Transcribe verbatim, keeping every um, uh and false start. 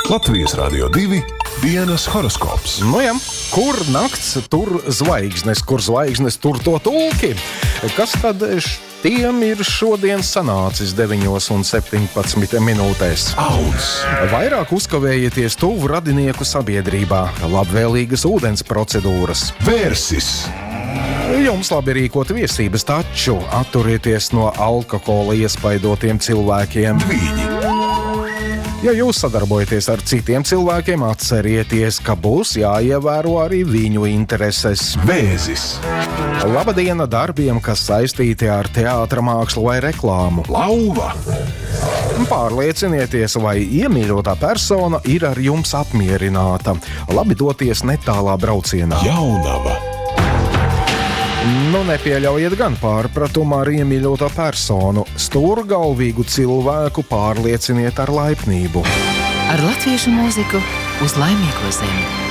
Latvijas Radio divi dienas horoskops. Nu jā, kur nakts, tur zvaigznes, kur zvaigznes, tur to tulki. Kas tad tiem ir šodien sanācis deviņos un septiņpadsmit minūtēs? Auns. Vairāk uzkavējieties tuvu radinieku sabiedrībā, labvēlīgas ūdens procedūras. Vērsis. Jums labi rīkot viesības, taču atturieties no alkohola iespaidotiem cilvēkiem. Dvīņi. Ja jūs sadarbojaties ar citiem cilvēkiem, atcerieties, ka būs jāievēro arī viņu intereses. Vēzis. Laba diena darbiem, kas saistīti ar teātra mākslu vai reklāmu. Lauva. Pārliecinieties, vai iemīļotā persona ir ar jums apmierināta. Labi doties netālā braucienā. Jaunava. Nu, nepieļaujiet gan pārpratumu ar iemīļoto personu. Stūrgalvīgu cilvēku pārlieciniet ar laipnību. Ar latviešu mūziku uz laimīgo zemi.